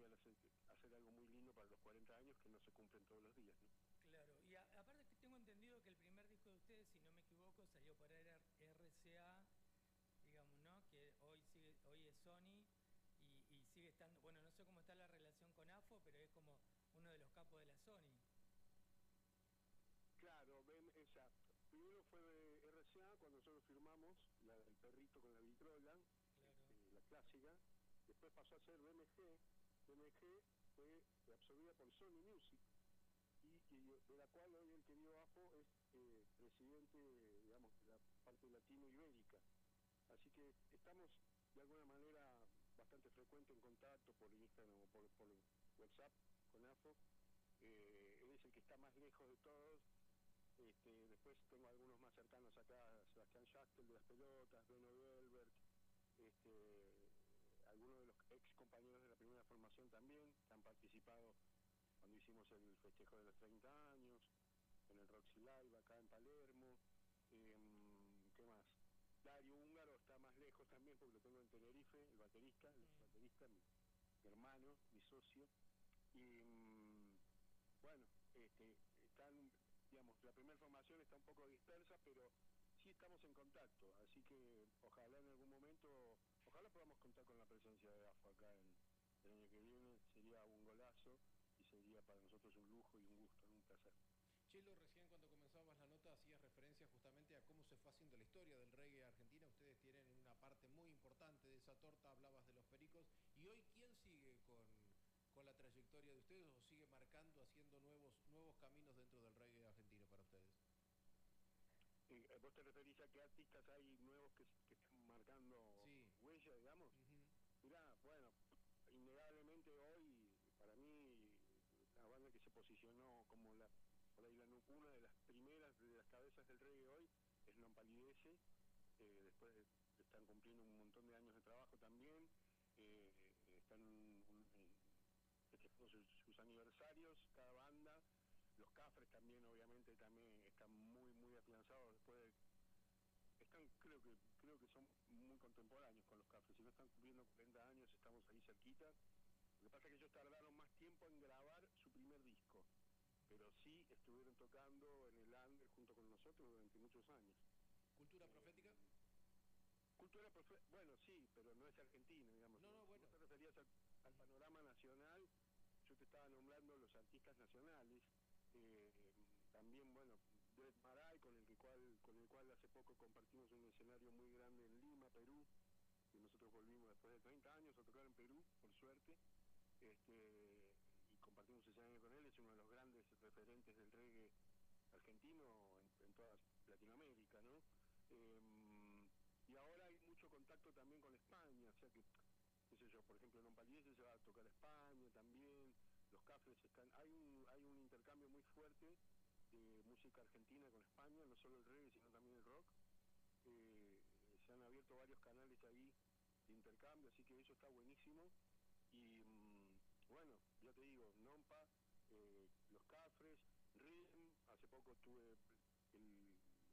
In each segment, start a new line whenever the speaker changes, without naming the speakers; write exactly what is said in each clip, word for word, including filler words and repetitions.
poder hacer, hacer algo muy lindo para los cuarenta años que no se cumplen todos los días, ¿no?
Claro, y a, aparte que tengo entendido que el primer disco de ustedes, si no me equivoco, salió por R C A, digamos, ¿no? Que hoy sigue, hoy es Sony y, y sigue estando, bueno, no sé cómo está la relación con A F O, pero es como uno de los capos de la Sony.
Claro, ven, esa, primero fue de R C A cuando nosotros firmamos la, el perrito con la vitrola,
Claro.
este, la clásica, después pasó a ser B M G, B M G fue absorbida por Sony Music, y, y de la cual hoy el querido Afo es eh, presidente, digamos, de la parte latinoibérica. Así que estamos de alguna manera bastante frecuente en contacto por Instagram o por, por WhatsApp con Afo. Eh, él es el que está más lejos de todos. Este, después tengo algunos más cercanos acá, Sebastián Schachtel de las pelotas, Beno Gelbert, este, algunos de los ex compañeros de la primera formación también, que han participado cuando hicimos el festejo de los treinta años, en el Roxy Live acá en Palermo. Eh, ¿Qué más? Dario Húngaro está más lejos también porque lo tengo en Tenerife, el baterista, el
Mm.
baterista, mi, mi hermano, mi socio. Y bueno, este, están, digamos, la primera formación está un poco dispersa, pero sí estamos en contacto, así que ojalá en algún momento, ojalá podamos contar con la presencia de Afo acá en, el año que viene, sería un golazo y sería para nosotros un lujo y un gusto, un placer.
Chelo, recién cuando comenzabas la nota hacías referencia justamente a cómo se fue haciendo la historia del reggae argentina. Ustedes tienen una parte muy importante de esa torta, hablabas de los Pericos. ¿Y hoy quién sigue con, con la trayectoria de ustedes o sigue marcando, haciendo nuevos, nuevos caminos dentro del reggae argentino para ustedes?
Eh, ¿Vos te referís a qué artistas hay nuevos que, que están marcando
Sí.
huella, digamos?
Uh-huh.
Mirá, bueno, innegablemente hoy, para mí, la banda que se posicionó como la, por ahí la, una de las primeras de las cabezas del reggae hoy es Non Palidece. Eh, después de, están cumpliendo un montón de años de trabajo también, eh, están un, un, festejando sus, sus aniversarios, cada banda. Los Cafres también, obviamente, también están muy, muy afianzados después de, están, creo que creo que son muy contemporáneos con los Cafres, si no están cumpliendo cuarenta años, estamos ahí cerquita. Lo que pasa es que ellos tardaron más tiempo en grabar su primer disco, pero sí estuvieron tocando en el under junto con nosotros durante muchos años.
¿Cultura
Eh,
profética?
Cultura profética, bueno, sí, pero no es argentina, digamos.
No, no,
Si
bueno.
vos te referías al, al panorama nacional, yo te estaba nombrando los artistas nacionales. Eh, también, bueno, Dred Maray, con el cual con el cual hace poco compartimos un escenario muy grande en Lima, Perú, y nosotros volvimos después de treinta años a tocar en Perú, por suerte, este, y compartimos escenario con él. Es uno de los grandes referentes del reggae argentino en, en toda Latinoamérica, ¿no? Eh, y ahora hay mucho contacto también con España, o sea que, qué sé yo, por ejemplo, Non Palidece se va a tocar a España también, los Cafres están, hay un, hay un intercambio muy fuerte de música argentina con España, no solo el reggae, sino también el rock. Eh, se han abierto varios canales ahí de intercambio, así que eso está buenísimo. Y mmm, bueno, ya te digo, Nompa, eh, los Cafres, Rhythm, hace poco tuve el, el,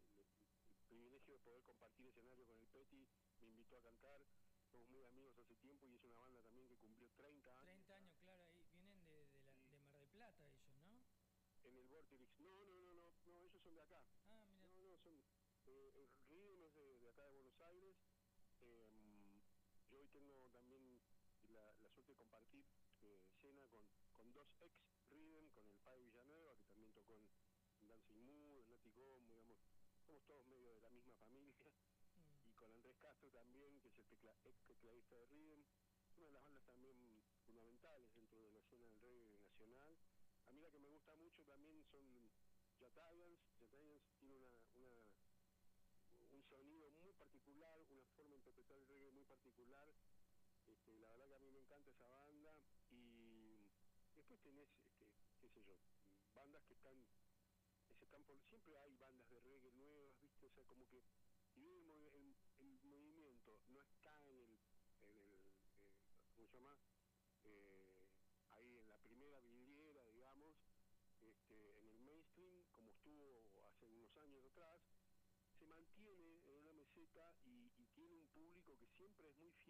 el privilegio de poder compartir escenario con el Petty, me invitó a cantar, somos muy amigos hace tiempo y es una banda también que cumplió treinta años.
treinta años, claro, ahí vienen de, de, la,
Sí.
de Mar del Plata ellos, ¿no?
En el Vorterix, no, no, no, no, no, ellos son de acá.
Ah, mira.
No, no, son, eh, el Rhythm es de, de acá de Buenos Aires. Eh, yo hoy tengo también la, la suerte de compartir eh, escena con, con dos ex Rhythm, con el Pai Villanueva, que también tocó en Dancing Mood, en Latigón, digamos, somos todos medio de la misma familia,
Mm.
y con Andrés Castro también, que es el tecla, ex tecladista de Rhythm, una de las bandas también fundamentales dentro de la escena del reggae nacional. A mí la que me gusta mucho también son Jatayans. Jatayans tiene una, una un sonido muy particular, una forma de interpretar el reggae muy particular. Este, la verdad que a mí me encanta esa banda. Y después tenés, este, qué sé yo, bandas que están, que se están por, siempre hay bandas de reggae nuevas, viste, o sea, como que si bien el, el, el movimiento no está en el, en el eh, ¿cómo se llama? Eh, ahí en la primera vidriera, digamos, este, en el mainstream, como estuvo hace unos años atrás, se mantiene en una meseta y, y tiene un público que siempre es muy